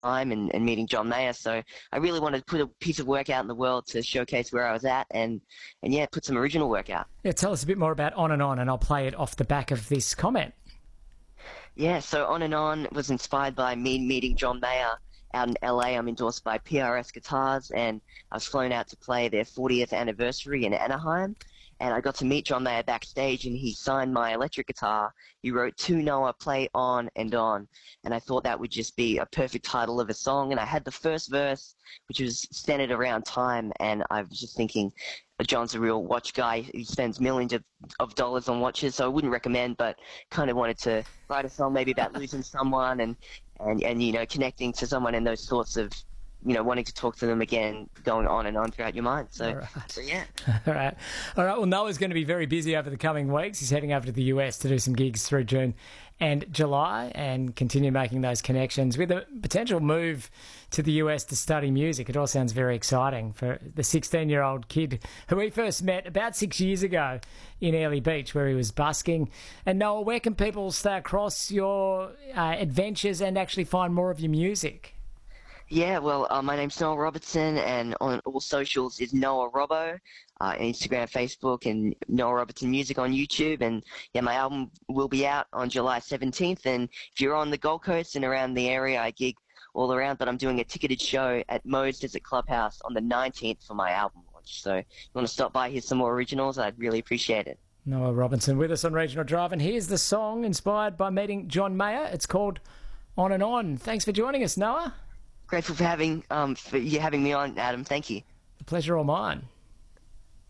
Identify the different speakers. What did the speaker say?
Speaker 1: time and meeting John Mayer. So I really wanted to put a piece of work out in the world to showcase where I was at and yeah, put some original work out.
Speaker 2: Yeah, tell us a bit more about On and On, and I'll play it off the back of this comment.
Speaker 1: Yeah, so On and On was inspired by me meeting John Mayer out in LA. I'm endorsed by PRS Guitars, and I was flown out to play their 40th anniversary in Anaheim. And I got to meet John Mayer backstage, and he signed my electric guitar. He wrote "To Noah, Play On and On," and I thought that would just be a perfect title of a song. And I had the first verse, which was centered around time, and I was just thinking, John's a real watch guy. He spends millions of dollars on watches, so I wouldn't recommend, but kind of wanted to write a song maybe about losing someone and you know, connecting to someone and those sorts of, you know, wanting to talk to them again, going on and on throughout your mind. So,
Speaker 2: right.
Speaker 1: So yeah.
Speaker 2: All right. Well, Noah's going to be very busy over the coming weeks. He's heading over to the US to do some gigs through June and July and continue making those connections with a potential move to the US to study music. It all sounds very exciting for the 16-year-old kid who we first met about 6 years ago in Airlie Beach, where he was busking. And Noah, where can people stay across your adventures and actually find more of your music?
Speaker 1: Yeah, well, my name's Noah Robertson, and on all socials is Noah Robbo, Instagram, Facebook, and Noah Robertson Music on YouTube. And yeah, my album will be out on July 17th. And if you're on the Gold Coast and around the area, I gig all around, but I'm doing a ticketed show at Moe's Desert Clubhouse on the 19th for my album launch. So if you want to stop by, hear some more originals, I'd really appreciate it.
Speaker 2: Noah Robinson with us on Regional Drive, and here's the song inspired by meeting John Mayer. It's called On and On. Thanks for joining us, Noah.
Speaker 1: Grateful for you having me on, Adam. Thank you.
Speaker 2: The pleasure all mine.